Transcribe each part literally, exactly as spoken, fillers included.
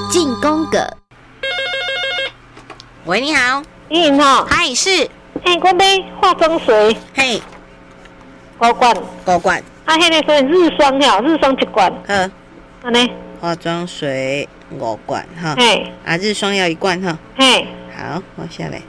进宫格。喂，你好。 莹莹哈， 嗨，是。 嘿，我买化妆水， 嘿， 五罐， 五罐。 啊，迄个所以日霜哈，日霜一罐。 好， 安尼。 化妆水五罐哈。 嘿。 啊，日霜要一罐哈。 嘿。 好，我下来。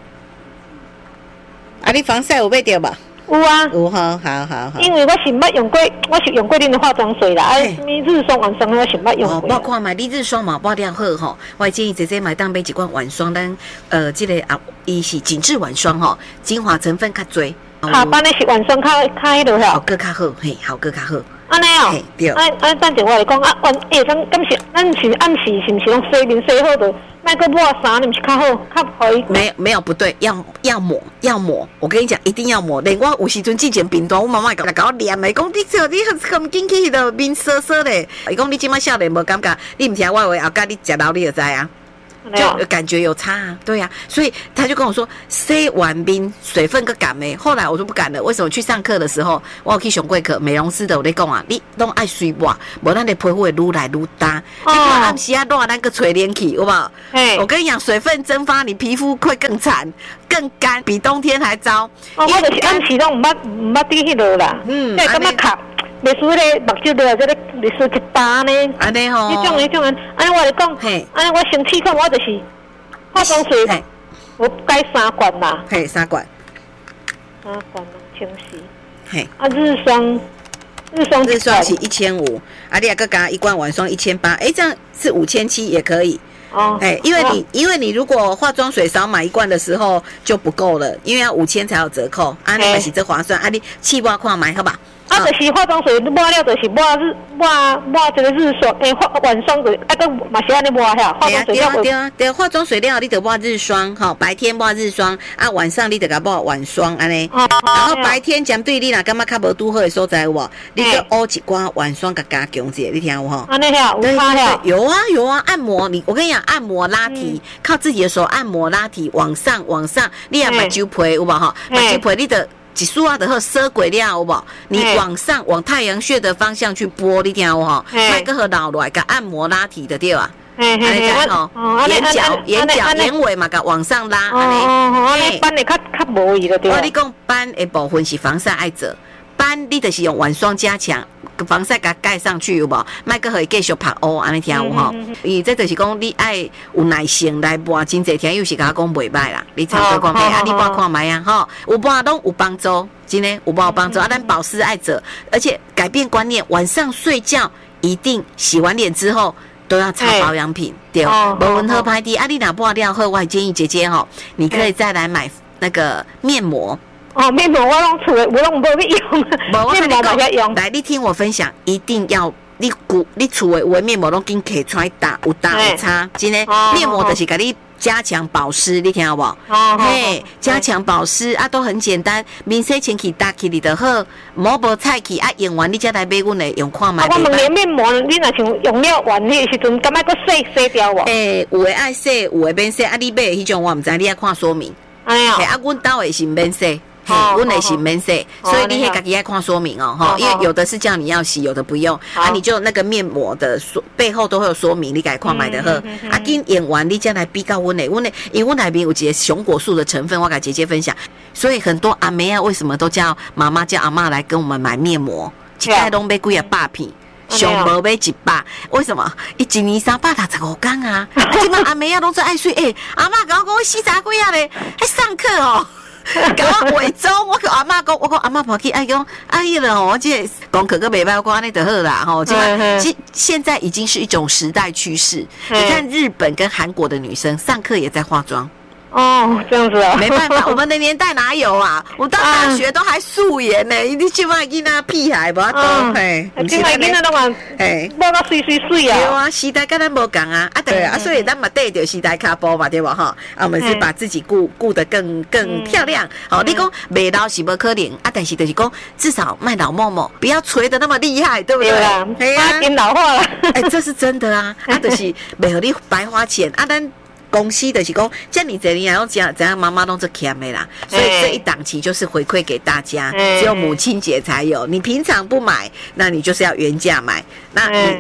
啊，你防晒有买到吧？ 有啊。 有哈，好好好。 因为我是捌用过，我是用过恁的化妆水啦，啊，什么日霜、晚霜我是捌用过。 哦，我看买你日霜嘛，包掉好吼。我建议姐姐买当买一罐晚霜，咱呃，这个啊，伊是紧致晚霜吼，精华成分较多。 下班的是晚霜较较迄落好吼。 个较好，嘿，好个较好。 安尼哦。 嘿，对。 啊啊，等下我来讲啊，晚诶，咱敢是咱是暗时是毋是拢洗面洗好的？卖个抹衫，你毋是较好，较可以。 没有没有不对，要要抹要抹。我跟你讲，一定要抹。连我有时阵之前病毒，我妈妈甲我念的，讲你这你很紧起的面涩涩的。伊讲你今麦少年无感觉，你唔听我话，后盖你食老你就知啊。就感觉有差啊，对啊，所以他就跟我说，洗完面水分个敢没？后来我就不敢了，为什么？去上课的时候，我有去上过课，美容师的我在讲啊，你拢爱水抹，无咱的皮肤会愈来愈干。你看暗时啊热，咱个吹脸起，有冇？我跟你讲，水分蒸发，你皮肤会更惨、更干，比冬天还糟。 哦，我就是暗时拢唔捌唔捌滴迄落啦，嗯，即系感觉卡。袂输咧目睭咧，即个袂输一疤呢。 安尼吼， 迄种迄种安，安尼我来讲，安尼我生气看我就是化妆水，我改三罐啦。 嘿，三罐。 三罐两千四。 嘿。 啊，日霜，日霜日霜是一千五，啊，你还个加一罐晚霜一千八，哎，这样是五千七也可以。哦。哎，因为你因为你如果化妆水少买一罐的时候就不够了，因为要五千才有折扣，啊，你买是这划算，啊，你试抹看买好吧？ 啊，就是化妆水抹了，就是抹日抹抹这个日霜，诶、欸，化晚霜的，啊，个嘛是安尼抹吓，化妆水了。 对啊，对啊，化妆水了，你得抹日霜，哈，白天抹日霜，啊，晚上你得甲抹晚霜，安尼。哦。然后白天针对你啦，感觉较无拄好的所在有无？你个乌一寡晚霜甲加强者，你听有吼？ 安尼吓，有差吓。 有啊有啊，按摩你，我跟你讲，按摩拉提，嗯、靠自己的手按摩拉提，往上往上，你也目睭皮有无吼？目睭皮你得。一束啊，的好缩过了有无？你往上往太阳穴的方向去拨，你听有吼？卖个和老来个按摩拉提的对吧？安尼讲吼，眼角、眼角、眼尾嘛，个往上拉，安尼。 哦，安尼斑的较较无伊的对。 我你讲斑的部分是防晒爱者，斑你就是用晚霜加强。防晒甲盖上去有无？卖个可以继续拍乌，安尼听有吼？伊这就是讲你爱有耐心来抹，真侪天又是甲我讲袂歹啦。你参考看看，啊，你抹看卖啊，吼，有抹拢有帮助，真诶有无有帮助？啊，咱保湿爱者，而且改变观念，晚上睡觉一定洗完脸之后都要擦保养品，对，无温和拍滴。啊，你若抹了后，我还建议姐姐吼，你可以再来买那个面膜。 哦，面膜我拢厝诶，我拢无要用，面膜嘛要用。 来，你听我分享，一定要你古你厝诶有诶面膜拢紧摕出来打，有打有擦，真诶。面膜就是给你加强保湿，你听好不好？哦，嘿，加强保湿啊，都很简单，面洗前去打起你的好，毛无菜去啊，用完你才来买阮诶用看卖。 啊，我问你面膜，你若像用了完迄时阵，敢要搁洗洗掉无？ 诶，有诶爱洗，有诶免洗，啊，你买诶迄种我毋知，你爱看说明。哎呀，啊，阮兜诶是免洗。嘿，阮的是免洗，所以你迄家己爱看说明哦，哈，因为有的是叫你要洗，有的不用，啊，你就那个面膜的说背后都会有说明，你家看买的好，啊，紧演完你再来比较阮的，阮的，因为阮内面有一个熊果素的成分，我甲姐姐分享，所以很多阿妹啊，为什么都叫妈妈叫阿嬷来跟我们买面膜，一袋拢买几啊百片。上无买一百，为什么？伊一年三百六十五天啊！即摆阿妹啊，拢最爱睡。诶，阿嬷甲我讲，我四十几啊咧，还上课哦。甲我伪装，我跟阿嬷讲，我讲阿嬷跑去，哎讲，哎呀了吼，我这功课个袂歹，我讲安尼就好啦吼。即摆现现在已经是一种时代趋势。你看日本跟韩国的女生上课也在化妆。 哦，这样子啊， 没办法，我们的年代哪有啊？我到大学都还素颜呢、欸，你起码囡仔屁孩无多嘿， 起码囡仔都嘛，嘿，摸到水水水啊。 对啊，时代跟咱无共啊，啊对啊，所以咱嘛对着时代脚步嘛，对吧？哈，啊，我们是把自己顾顾得更更漂亮。好，你讲未老是无可能啊，但是就是讲至少卖老默默，不要垂得那么厉害，对不对？对啊，把脸老化了。 哎，这是真的啊，啊，就是袂互你白花钱啊，咱。公司的是讲，像你这样，怎样怎样，妈妈都是欠的啦，所以这一档期就是回馈给大家，只有母亲节才有。你平常不买，那你就是要原价买。那你你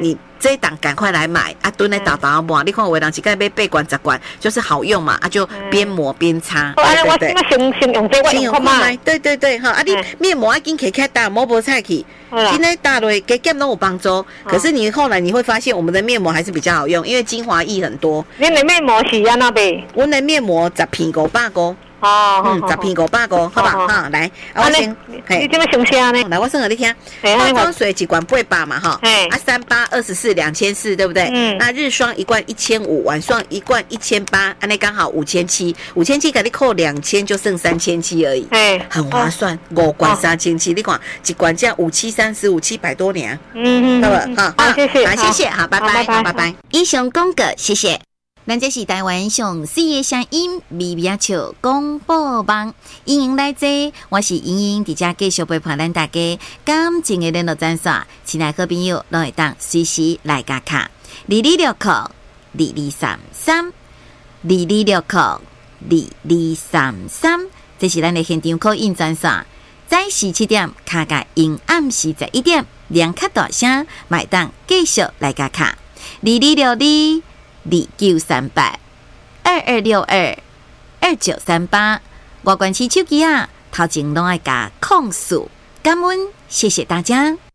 这一档赶快来买啊！蹲在倒倒抹，你看有的人一盖买八罐十罐，就是好用嘛啊，就边抹边擦。 对对对，我先先用这个用看卖。 对对对，哈啊！你面膜啊，紧起开打，抹不菜去，现在打落给减都有帮助。可是你后来你会发现，我们的面膜还是比较好用，因为精华液很多。 你的面膜是安那呗？ 我的面膜十片五百个。哦，嗯，十片五百个，好吧，哈，来，我先， 你怎么想写呢？ 来，我算给你听，化妆水几罐八百嘛，哈，啊，三八二十四两千四，对不对？嗯，那日霜一罐一千五，晚霜一罐一千八，安内刚好五千七，五千七给你扣两千，就剩三千七而已，哎，很划算，五罐三千七，你看一罐这样五七三十五七百多年，嗯嗯，好吧， 好，谢谢， 好，谢谢，好，拜拜，好，拜拜， 以上广告，谢谢。咱这是台湾上水的声音，微微笑广播网，欢迎来坐，我是莹莹，伫遮继续陪伴咱大家感情的联络专线，亲爱好朋友，拢会当随时来加卡，二二六扣二二三三，二二六扣二二三三，这是咱的现场call in专线，早时七点卡甲因暗时十一点，两卡大声，买当继续来加卡，二二六二。二九三八二二六二二九三八，外观起手机啊，头前拢爱加控诉，感恩，谢谢大家。